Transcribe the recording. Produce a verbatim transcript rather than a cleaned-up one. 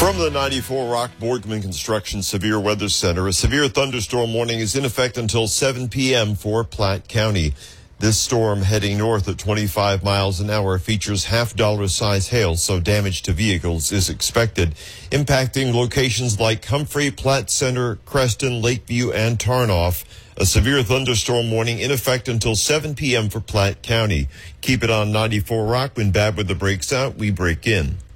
From the ninety-four Rock Boardman Construction Severe Weather Center, a severe thunderstorm warning is in effect until seven p.m. for Platte County. This storm, heading north at twenty-five miles an hour, features half-dollar size hail, so damage to vehicles is expected, impacting locations like Humphrey, Platte Center, Creston, Lakeview, and Tarnoff. A severe thunderstorm warning in effect until seven p.m. for Platte County. Keep it on ninety-four Rock. When bad weather breaks out, we break in.